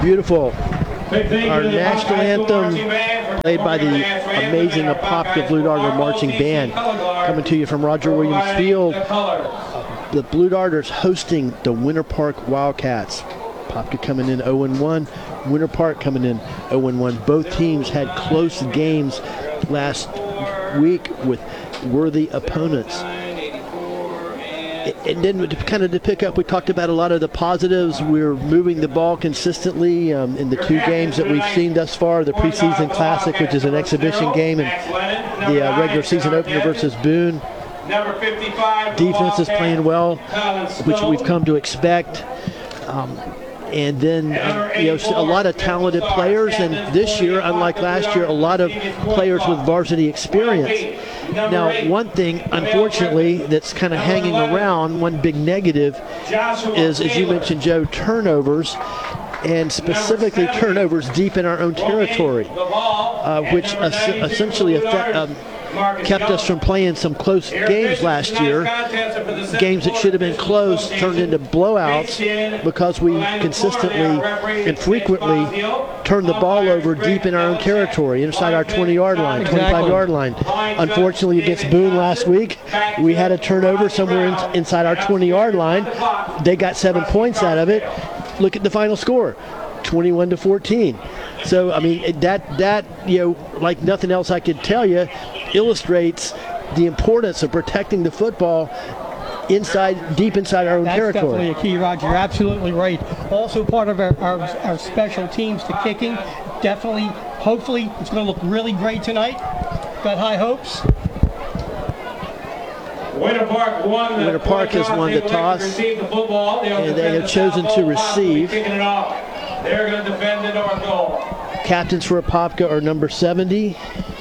Beautiful. Our national anthem played by the amazing Apopka Blue Darter Marching Band, coming to you from Roger Williams Field. The Blue Darters hosting the Winter Park Wildcats. Apopka coming in 0-1, Winter Park coming in 0-1. Both teams had close games last week with worthy opponents. And then kind of to pick up, we talked about a lot of the positives. We're moving the ball consistently in the two games that we've seen thus far, the preseason classic, which is an exhibition game, and the regular season opener versus Boone. Defense is playing well, which we've come to expect. And then a lot of talented players, and this year, unlike last year, a lot of players with varsity experience. Now, one thing, unfortunately, that's kind of hanging around, one big negative, is, as you mentioned, Joe, turnovers, and specifically turnovers deep in our own territory, which essentially kept us from playing some close games last year. Games that should have been close turned into blowouts because we consistently and frequently turned the ball over deep in our own territory, inside our 20-yard line, 25-yard line. Unfortunately, against Boone last week, we had a turnover somewhere inside our 20-yard line. They got 7 points out of it. Look at the final score, 21-14. So, I mean, that like nothing else I could tell you, illustrates the importance of protecting the football deep inside our own territory. That's definitely a key, Roger. You're absolutely right. Also part of our special teams, the kicking. Definitely, hopefully, it's going to look really great tonight. Got high hopes. Winter Park has won the toss, and they have chosen to receive. They're going to defend the north goal. Captains for Apopka are number 70.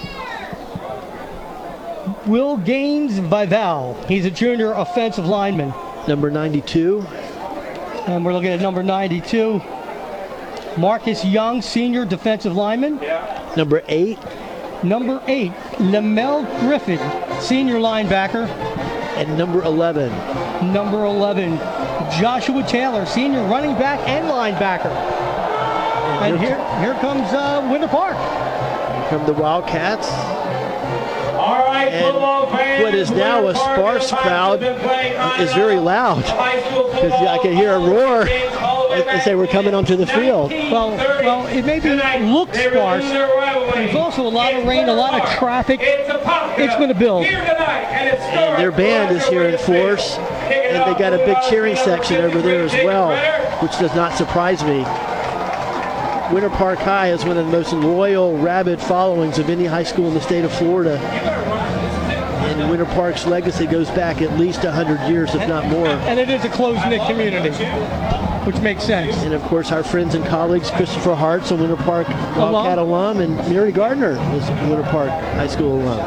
Will Gaines Vival. He's a junior offensive lineman. Number 92. And we're looking at number 92. Marcus Young, senior defensive lineman. Yeah. Number 8. Number 8, Lamel Griffin, senior linebacker. And number 11. Number 11, Joshua Taylor, senior running back and linebacker. And here comes Winter Park. Here come the Wildcats. All right, and what is now a sparse crowd is very loud, because I can hear a roar as they were coming onto the field. Well, it maybe looks sparse. There's also a lot of rain, a lot of traffic. It's going to build. And their band is here in force, and they got a big cheering section over there as well, which does not surprise me. Winter Park High has one of the most loyal, rabid followings of any high school in the state of Florida. And Winter Park's legacy goes back at least 100 years, if not more. And it is a close-knit community, which makes sense. And of course, our friends and colleagues, Christopher Hart's a Winter Park Wildcat alum, and Mary Gardner is a Winter Park High School alum.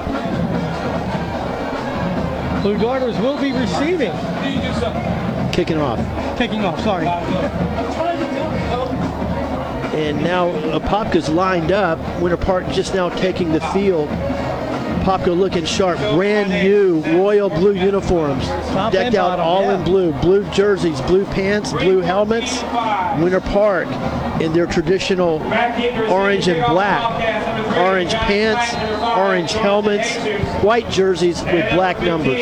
Blue Darters will be receiving. Kicking off, sorry. And now Apopka's lined up. Winter Park just now taking the field. Apopka looking sharp. Brand new royal blue uniforms. Decked out all in blue. Blue jerseys, blue pants, blue helmets. Winter Park in their traditional orange and black. Orange pants, orange helmets, white jerseys with black numbers.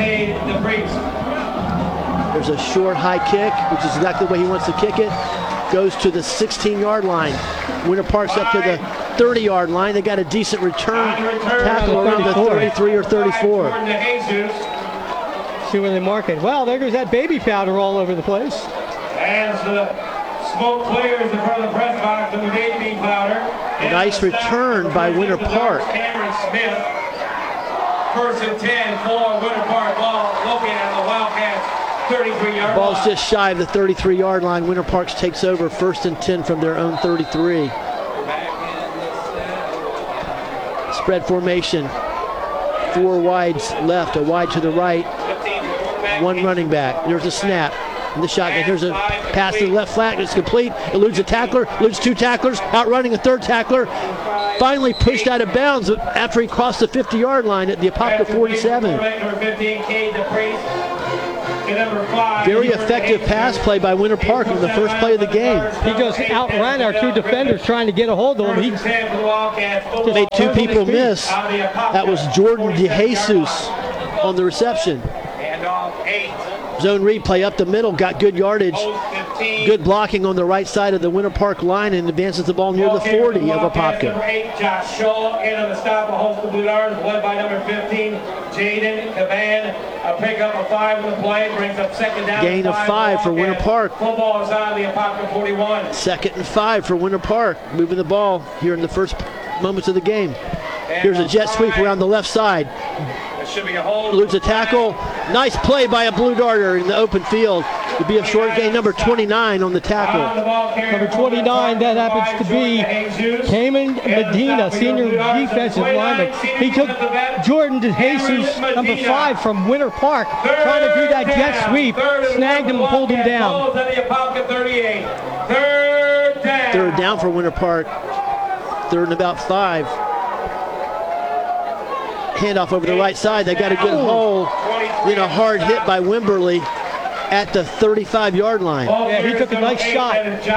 There's a short high kick, which is exactly the way he wants to kick it. Goes to the 16-yard line. Winter Park's up to the 30-yard line. They got a decent return tackle around the 33 or 34. See where they mark it. Wow, there goes that baby powder all over the place. As the smoke clears in front of the press box of the baby powder. A nice return by Winter Park. Cameron Smith. First and 10 for Winter Park. Ball looking at the Wildcats. 33-yard Ball's line. just shy of the 33-yard line. Winter Park takes over first and 10 from their own 33. Spread formation. 4 wides left, a wide to the right. One running back. There's a snap. in the shotgun. Here's a pass to the left flat. It's complete. Eludes a tackler. Eludes two tacklers. Outrunning a third tackler. Finally pushed out of bounds after he crossed the 50-yard line at the Apopka 47. Very effective pass play by Winter Park on the first play of the game. He just outran our two defenders trying to get a hold of him. He made two people miss. That was Jordan DeJesus on the reception. Zone replay up the middle, got good yardage. Good blocking on the right side of the Winter Park line and advances the ball near the 40 of Apopka. Number 8, Josh Shaw, in on the stop, a host of Blue Darters, led by number 15, Jaden Cavan. A pickup of 5 on the play, brings up second down. Gain of 5 for Winter Park. Football is on the Apopka 41. 2nd and 5 for Winter Park, moving the ball here in the first moments of the game. Here's a jet sweep around the left side. Eludes a tackle. Nice play by a Blue Darter in the open field. To be a short gain, number 29 on the tackle. Number 29, that happens to be Cayman Medina, senior defensive lineman. He took Jordan DeJesus, number 5 from Winter Park, trying to do that jet sweep, snagged him and pulled him down. Third down for Winter Park. 3rd and about 5. Handoff over the right side. They got a good hole. Then a hard hit by Wimberly at the 35-yard line. Yeah, he took a nice shot.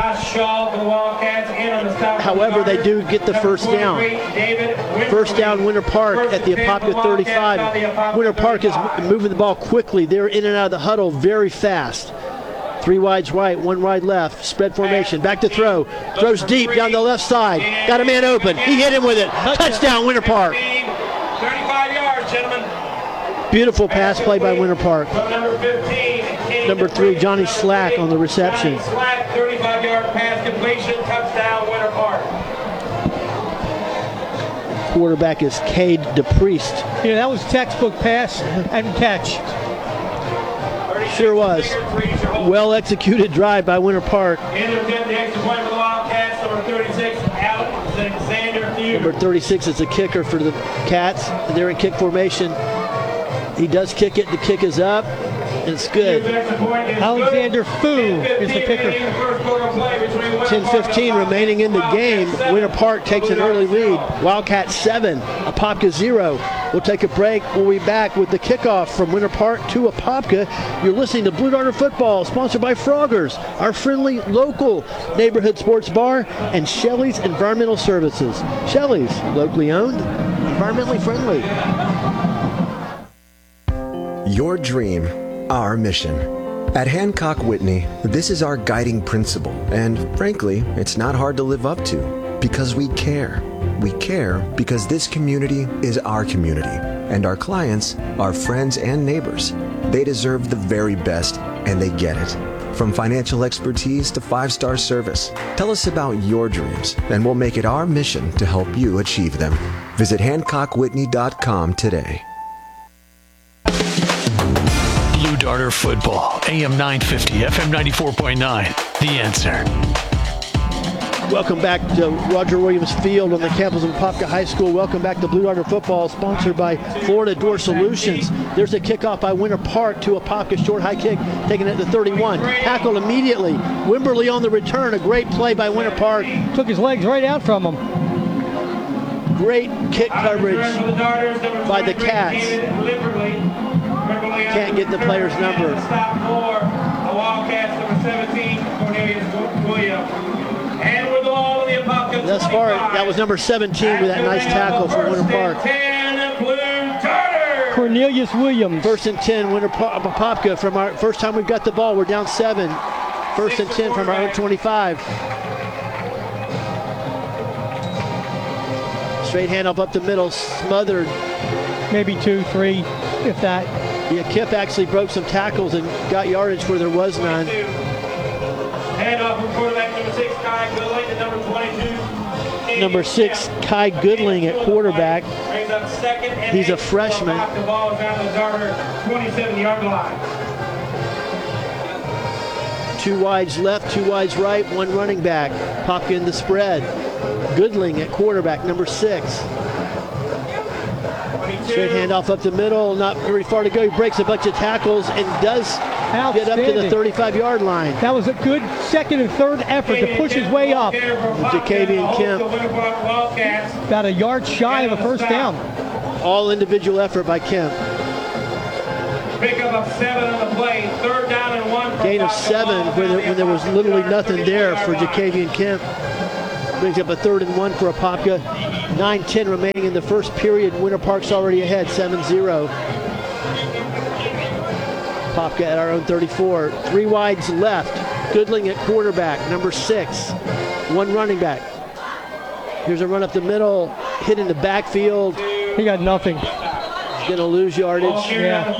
However, they do get the first down. First down, Winter Park at the Apopka 35. Winter Park is moving the ball quickly. They're in and out of the huddle very fast. 3 wides right, 1 wide left. Spread formation. Back to throw. Throws deep down the left side. Got a man open. He hit him with it. Touchdown, Winter Park. 35 yards, gentlemen. Beautiful pass play by Winter Park. Number 3, Johnny Slack on the reception. Slack, 35-yard pass completion, touchdown, Winter Park. Quarterback is Cade DePriest. Yeah, that was textbook pass and catch. Sure was. Well executed drive by Winter Park. Intercept the extra point for the Wildcats. Number 36, Alexander Few. Number 36 is the kicker for the Cats. They're in kick formation. He does kick it. The kick is up, and it's good. Alexander Fu is the kicker. 10:15 remaining in the game. Winter Park takes an early lead. Wildcats 7, Apopka 0. We'll take a break. We'll be back with the kickoff from Winter Park to Apopka. You're listening to Blue Darter Football, sponsored by Froggers, our friendly local neighborhood sports bar, and Shelley's Environmental Services. Shelley's, locally owned, environmentally friendly. Your dream, our mission. At Hancock Whitney, this is our guiding principle, and frankly, it's not hard to live up to, because we care. We care because this community is our community, and our clients, our friends and neighbors. They deserve the very best, and they get it. From financial expertise to 5-star service, tell us about your dreams, and we'll make it our mission to help you achieve them. Visit HancockWhitney.com today. Blue Darter Football, AM 950, FM 94.9. The Answer. Welcome back to Roger Williams Field on the campus of Apopka High School. Welcome back to Blue Darter Football, sponsored by Florida Door Solutions. There's a kickoff by Winter Park to Apopka, short high kick, taken at the 31. Tackled immediately. Wimberly on the return. A great play by Winter Park. Took his legs right out from him. Great kick coverage by the Cats. Can't get the player's number. Stop for the Wildcats, number 17, Cornelius Williams. And with the ball in the Apopka. Thus far, that was number 17 with that nice tackle for Winter Park. 10, Blue Darter. Cornelius Williams. 1st and 10, Winter Apopka. From our first time we've got the ball, we're down 7. 1st and 10 from our own 25. Straight handoff up the middle, smothered. Maybe 2, 3, if that. Yeah, Kip actually broke some tackles and got yardage where there was none. Handoff from quarterback number 6, Kai Goodling, to number 22. Number 6, Kai Goodling at quarterback. Brings up second and He's a 8. freshman. The ball is down to the Darter 27-yard line. 2 wides left, 2 wides right, 1 running back. Apopka in the spread. Goodling at quarterback, number 6. Straight handoff up the middle, not very far to go. He breaks a bunch of tackles and does get up to the 35-yard line. That was a good second and third effort to push his way up. Ja'Kavian Kemp. About a yard shy of a first down. All individual effort by Kemp. Pickup of 7 on the play. 3rd down and 1. Gain of 7 when there was literally nothing there for Ja'Kavian Kemp. Brings up a 3rd and 1 for Apopka. 9:10 remaining in the first period. Winter Park's already ahead, 7-0. Apopka at our own 34. 3 wides left. Goodling at quarterback, number 6. 1 running back. Here's a run up the middle, hit in the backfield. He got nothing. He's going to lose yardage. Yeah.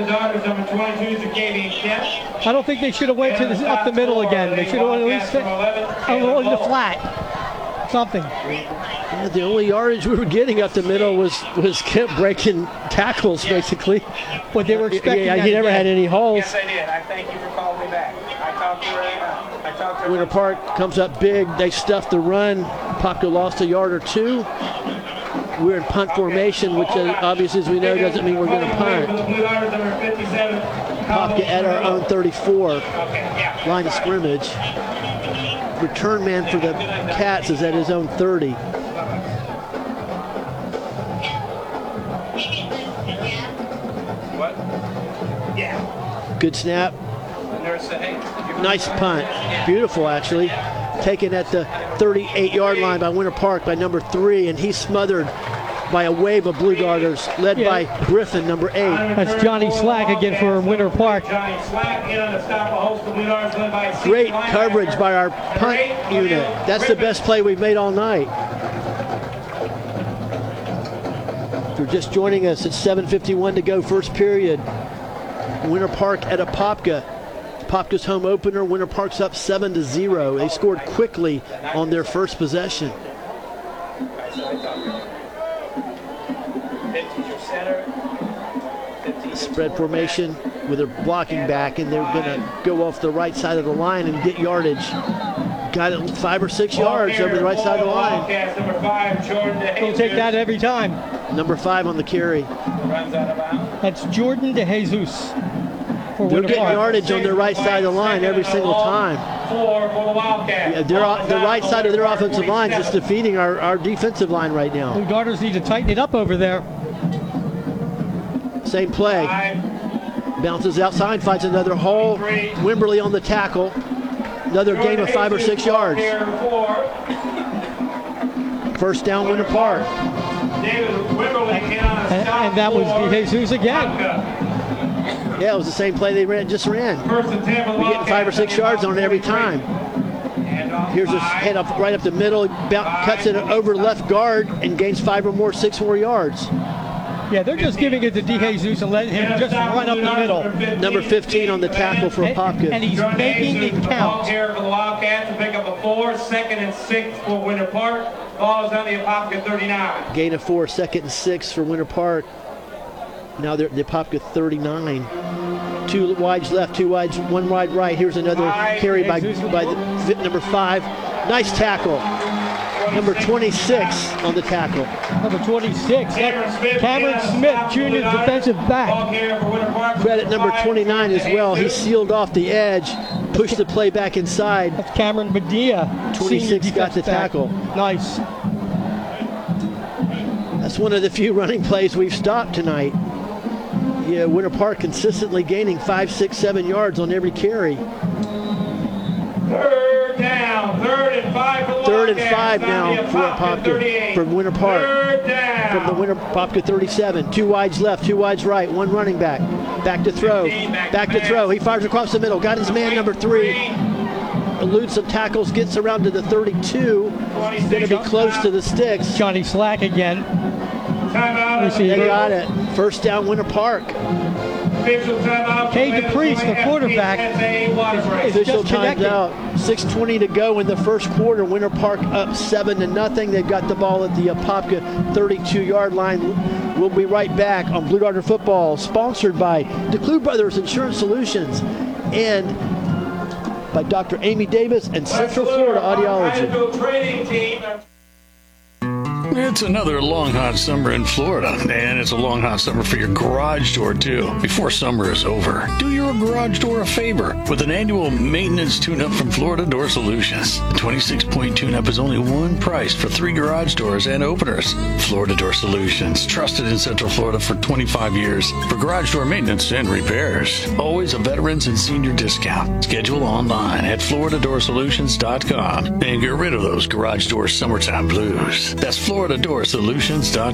I don't think they should have went up the middle again. They should have at least in the flat. Something. Yeah, the only yardage we were getting up the middle was Kemp breaking tackles, basically. But they were expecting he never had any hauls. Yes, I did. I thank you for calling me back. I talked to you right now. I talked to Winter Park comes up big. They stuffed the run. Apopka lost a yard or 2. We're in punt formation, which obviously, as we know, doesn't mean we're going to punt. Apopka at our own 34. Line of scrimmage. Return man for the Cats is at his own 30. What? Yeah. Good snap. The nurse said, hey. Nice punt. Beautiful, actually. Taken at the 38-yard line by Winter Park by number 3, and he's smothered by a wave of Blue Darters, led by Griffin, number 8. That's Johnny Slack again for Winter Park. Great coverage by our punt unit. That's the best play we've made all night. If you're just joining us, it's 7:51 to go, first period. Winter Park at Apopka. Apopka's home opener. Winter Park's up 7-0. They scored quickly on their first possession. Spread formation with their blocking back, and they're going to go off the right side of the line and get yardage. Got it 5 or 6 yards over the right side of the line. We'll take that every time. Number 5 on the carry. That's Jordan DeJesus. They're getting yardage on their right side of the line every single time. Yeah, the right side of their offensive line is just defeating our defensive line right now. Blue Darters need to tighten it up over there. Same play. Bounces outside, finds another hole. Wimberly on the tackle. Another gain of 5 or 6 yards. First down, Winter Park. And that was DeJesus again. Yeah, it was the same play they just ran. We're getting 5 or 6 yards on it every time. Here's a head up right up the middle, cuts it over left guard and gains 5 or 6 more yards. Yeah, they're just giving it to DeJesus and letting him just run up the middle. Number 15 on the tackle for Apopka. And he's making it count. Here for the Wildcats to pick up a 4, 2nd and 6 for Winter Park. Ball is on the Apopka 39. Gain of 4, 2nd and 6 for Winter Park. Now they're at the Apopka 39. 2 wides left, 2 wides, 1 wide right. Here's another carry by the number 5. Nice tackle. Number 26 on the tackle. Number 26, Cameron Smith, junior defensive back. Credit number 29 as well. He sealed off the edge, pushed the play back inside. That's Cameron Medina. 26 got the tackle. Nice. That's one of the few running plays we've stopped tonight. Yeah, Winter Park consistently gaining 5, 6, 7 yards on every carry. Third down, 3rd and 5 for the 3rd and 5 now for Apopka, for Winter Park. From the Winter Apopka 37. 2 wides left, 2 wides right, 1 running back. Back to throw. Back to throw. He fires across the middle. Got his man number 3. Eludes some tackles, gets around to the 32. Going to be close to the sticks. Johnny Slack again. They got it. First down, Winter Park. Kay DePriest, the quarterback, is Official just time's connecting. out. 6:20 to go in the first quarter. Winter Park up 7-0. They've got the ball at the Apopka 32-yard line. We'll be right back on Blue Darter Football, sponsored by DeClue Brothers Insurance Solutions and by Dr. Amy Davis and Central Florida Audiology. It's another long, hot summer in Florida, and it's a long, hot summer for your garage door, too. Before summer is over, do your garage door a favor with an annual maintenance tune-up from Florida Door Solutions. The 26-point tune-up is only one price for 3 garage doors and openers. Florida Door Solutions, trusted in Central Florida for 25 years for garage door maintenance and repairs. Always a veterans and senior discount. Schedule online at FloridaDoorSolutions.com and get rid of those garage door summertime blues. That's FloridaDoorSolutions.com.